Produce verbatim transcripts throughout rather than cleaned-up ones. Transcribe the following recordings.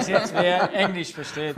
weiß jetzt, wer Englisch versteht.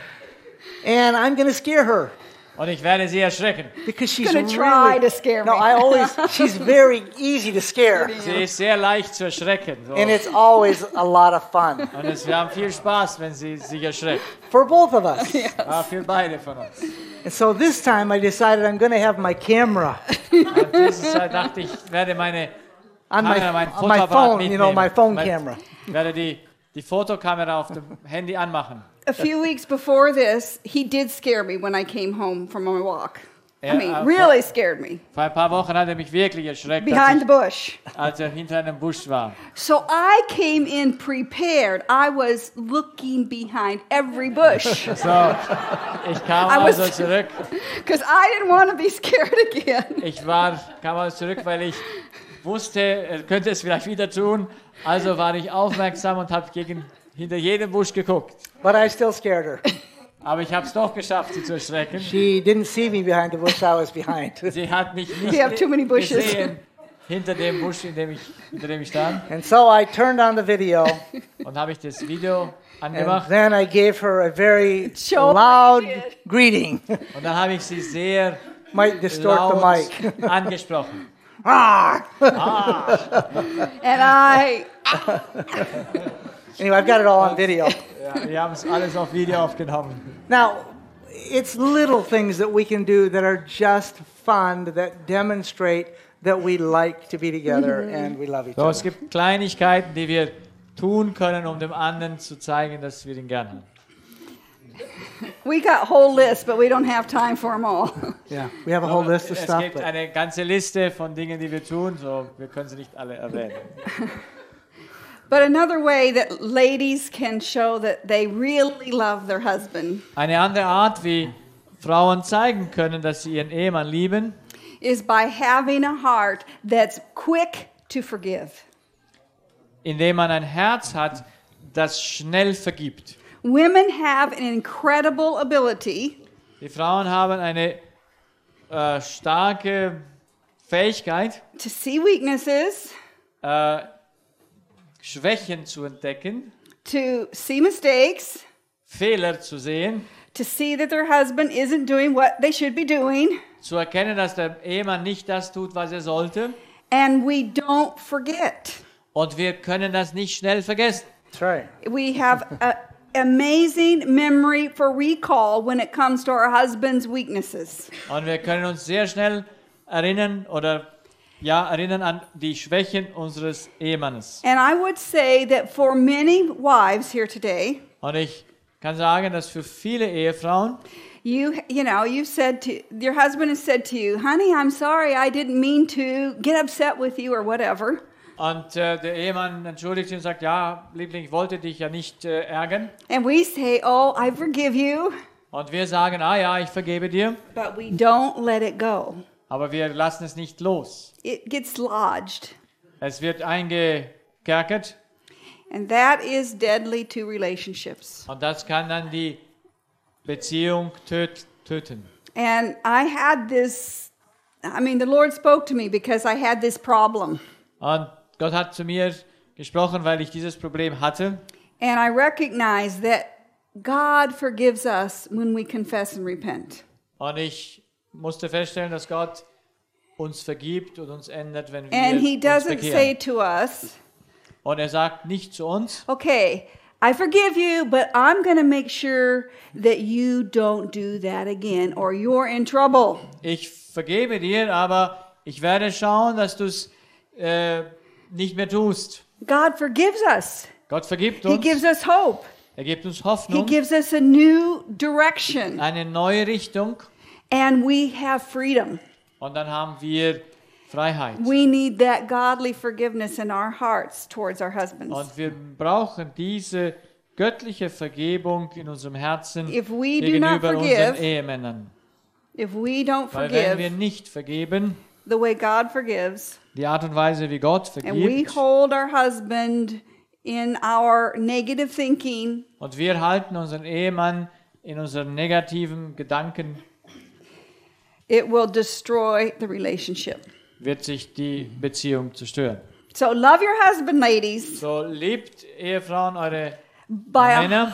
And I'm going to scare her. Und ich werde sie erschrecken. Because she's Gonna try really, to scare me. No, I always, she's very easy to scare. Sie ist sehr leicht zu erschrecken. So. And it's always a lot of fun. Und es, wir haben viel Spaß, wenn sie sich erschreckt. For both of us. Ja, für beide von uns. And so this time I decided I'm going to have my camera Und dieses Mal dachte ich, werde meine on my, Kamera, mein on my Fotoapparat phone, mitnehmen. you know, my phone Mein- camera. werde die, die Fotokamera auf dem Handy anmachen. A few weeks before this, he did scare me when I came home from my walk. I Ja, mean, äh, really scared me. Vor ein paar Wochen hat er mich wirklich erschreckt, Behind the als, bush. ich, als er hinter einem Busch war. So I came in prepared. I was looking behind every bush So, ich kam I was- also zurück. because I didn't want to be scared again. Ich war, kam also zurück, weil ich wusste, er könnte es vielleicht wieder tun. Also war ich aufmerksam und habe gegen hinter jedem Busch geguckt. But I still scared her. Aber ich habe es doch geschafft, sie zu erschrecken. She didn't see me behind the bush I was behind. Sie hat mich nicht We have too many bushes. gesehen hinter dem Busch, in dem ich, hinter dem ich stand. And so I turned on the video, Und habe ich das Video and angemacht. then I gave her a very Show loud what you did. greeting. Und dann habe ich sie sehr Might distort the laut mic. angesprochen. Ah! And I, Anyway, I've got it all on video. Ja, wir haben es alles auf Video aufgenommen. Now, it's little things that we can do that are just fun, that demonstrate that we like to be together and we love each So, es other. gibt Kleinigkeiten, die wir tun können, um dem anderen zu zeigen, dass wir ihn gern haben. we got whole lists, but we don't have time for them all. Yeah, we have a whole list of Es stuff. gibt But eine ganze Liste von Dingen, die wir tun, so wir können sie nicht alle erwähnen. But another way that ladies can show that they really love their husband Eine andere Art, wie Frauen zeigen können, dass sie ihren Ehemann lieben, is by having a heart that's quick to forgive. indem man ein Herz hat, das schnell vergibt. Women have an incredible ability Die Frauen haben eine äh, starke Fähigkeit, to see weaknesses, äh, Schwächen zu entdecken, to see mistakes, Fehler zu sehen, to see that their husband isn't doing what they should be doing, zu erkennen, dass der Ehemann nicht das tut, was er sollte. and we don't forget. Und wir können das nicht schnell vergessen. that's right. We have an amazing memory for recall when it comes to our husband's weaknesses. Und wir können uns sehr schnell erinnern oder ja, erinnern an die Schwächen unseres Ehemannes. And I would say that for many wives here today, Und ich kann sagen, dass für viele Ehefrauen, you you know, you've said to your husband has said to you, "Honey, I'm sorry. I didn't mean to get upset with you or whatever." und äh, der Ehemann entschuldigt sich und sagt, ja, Liebling, ich wollte dich ja nicht äh, ärgern. And we say, "Oh, I forgive you," Und wir sagen, ah ja, ich vergebe dir. but we don't let it go. Aber wir lassen es nicht los. It gets lodged. Es wird eingekerkert And that is deadly to relationships. und das kann dann die Beziehung töt töten. And I had this, I mean, the Lord spoke to me because I had this problem. Und Gott hat zu mir gesprochen, weil ich dieses Problem hatte. And I recognize that God forgives us when we confess and repent. Und ich musste feststellen, dass Gott uns vergibt und uns ändert, wenn wir And He uns doesn't say bekehren. to us, Und er sagt nicht zu uns, okay, I forgive you, but I'm going to make sure that you don't do that again or you're in trouble. ich vergebe dir, aber ich werde schauen, dass du es äh, nicht mehr tust. God forgives us. Gott vergibt He uns, gives us hope. er gibt uns He Hoffnung, gives us a new direction. eine neue Richtung And we have freedom. und dann haben wir Freiheit. We need that godly forgiveness in our hearts towards our husbands. Und wir brauchen diese göttliche Vergebung in unserem Herzen If we do not gegenüber forgive, unseren Ehemännern. If we don't Weil wenn wir forgive nicht vergeben, the way God forgives, die Art und Weise, wie Gott and we vergibt, hold our husband in our negative thinking, und wir halten unseren Ehemann in unseren negativen Gedanken, it will destroy the relationship. wird sich die Beziehung zerstören. So love your husband, ladies, So liebt Ehefrauen eure by a Männer